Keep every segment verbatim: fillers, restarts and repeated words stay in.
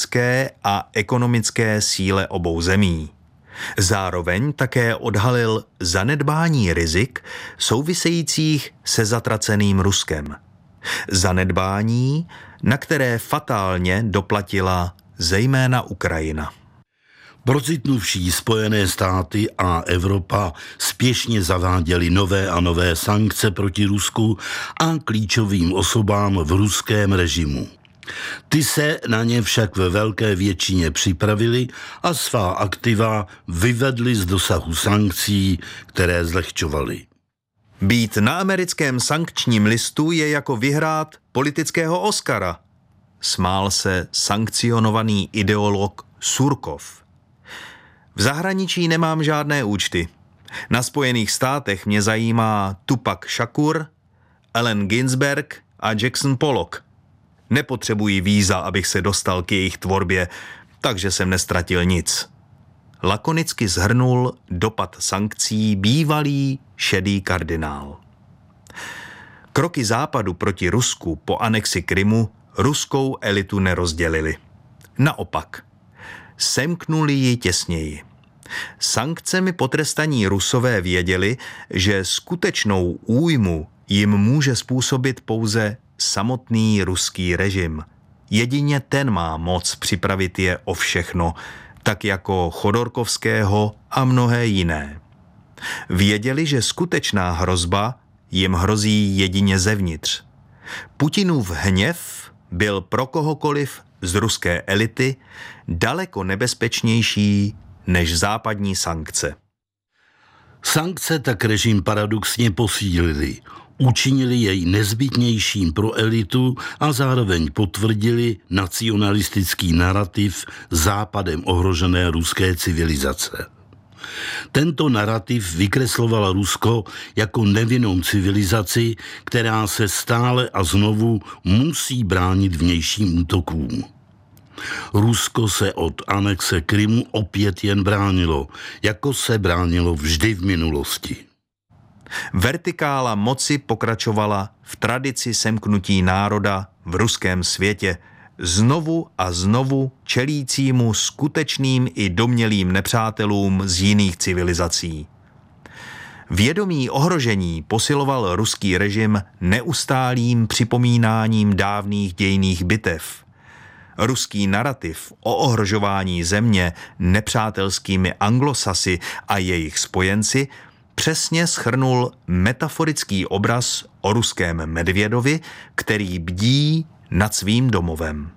politické a ekonomické síle obou zemí. Zároveň také odhalil zanedbání rizik souvisejících se zatraceným Ruskem. Zanedbání, na které fatálně doplatila zejména Ukrajina. Procitnuvší Spojené státy a Evropa spěšně zaváděly nové a nové sankce proti Rusku a klíčovým osobám v ruském režimu. Ty se na ně však ve velké většině připravili a svá aktiva vyvedli z dosahu sankcí, které zlehčovaly. Být na americkém sankčním listu je jako vyhrát politického Oscara, smál se sankcionovaný ideolog Surkov. V zahraničí nemám žádné účty. Na Spojených státech mě zajímá Tupac Shakur, Allen Ginsberg a Jackson Pollock. Nepotřebuji víza, abych se dostal k jejich tvorbě, takže jsem nestratil nic. Lakonicky shrnul dopad sankcí bývalý šedý kardinál. Kroky Západu proti Rusku po anexi Krymu ruskou elitu nerozdělili. Naopak, semknuli ji těsněji. Sankcemi potrestaní Rusové věděli, že skutečnou újmu jim může způsobit pouze samotný ruský režim. Jedině ten má moc připravit je o všechno, tak jako Chodorkovského a mnohé jiné. Věděli, že skutečná hrozba jim hrozí jedině zevnitř. Putinův hněv byl pro kohokoliv z ruské elity daleko nebezpečnější než západní sankce. Sankce tak režim paradoxně posílili, učinili jej nezbytnějším pro elitu a zároveň potvrdili nacionalistický narrativ západem ohrožené ruské civilizace. Tento narrativ vykresloval Rusko jako nevinnou civilizaci, která se stále a znovu musí bránit vnějším útokům. Rusko se od anexe Krymu opět jen bránilo, jako se bránilo vždy v minulosti. Vertikála moci pokračovala v tradici semknutí národa v ruském světě, znovu a znovu čelícímu skutečným i domnělým nepřátelům z jiných civilizací. Vědomí ohrožení posiloval ruský režim neustálým připomínáním dávných dějinných bitev. Ruský narrativ o ohrožování země nepřátelskými Anglosasy a jejich spojenci přesně shrnul metaforický obraz o ruském medvědovi, který bdí nad svým domovem.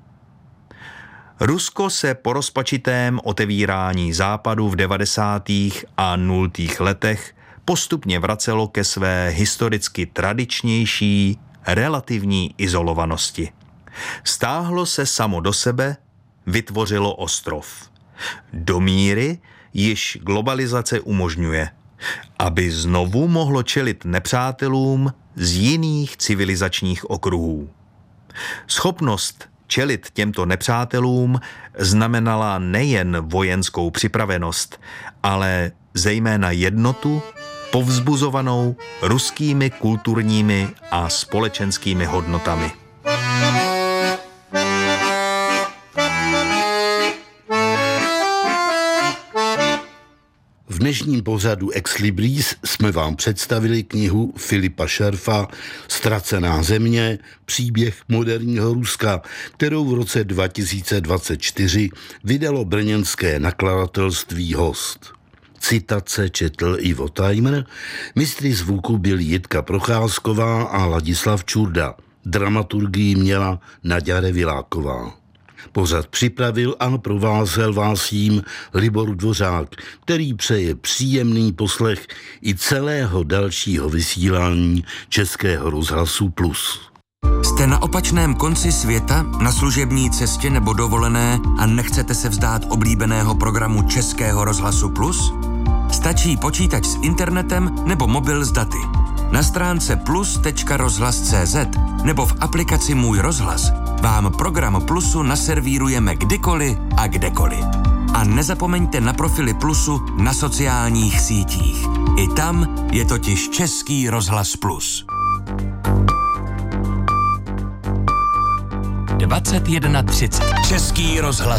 Rusko se po rozpačitém otevírání západu v devadesátých a nultých letech postupně vracelo ke své historicky tradičnější relativní izolovanosti. Stáhlo se samo do sebe, vytvořilo ostrov. Do míry již globalizace umožňuje, aby znovu mohlo čelit nepřátelům z jiných civilizačních okruhů. Schopnost čelit těmto nepřátelům znamenala nejen vojenskou připravenost, ale zejména jednotu, povzbuzovanou ruskými kulturními a společenskými hodnotami. V dnešním pořadu Ex Libris jsme vám představili knihu Filipa Šerfa Ztracená země, příběh moderního Ruska, kterou v roce dva tisíce dvacet čtyři vydalo brněnské nakladatelství Host. Citace četl Ivo Tajmer, mistry zvuku byli Jitka Procházková a Ladislav Čurda. Dramaturgii měla Naďa Reviláková. Pořad připravil a provázel vás jím Libor Dvořák, který přeje příjemný poslech i celého dalšího vysílání Českého rozhlasu Plus. Jste na opačném konci světa, na služební cestě nebo dovolené a nechcete se vzdát oblíbeného programu Českého rozhlasu Plus? Stačí počítač s internetem nebo mobil s daty. Na stránce plus tečka rozhlas tečka cé zet nebo v aplikaci Můj rozhlas vám program Plusu naservírujeme kdykoliv a kdekoliv. A nezapomeňte na profily Plusu na sociálních sítích. I tam je totiž Český rozhlas Plus. dvacet jedna třicet Český rozhlas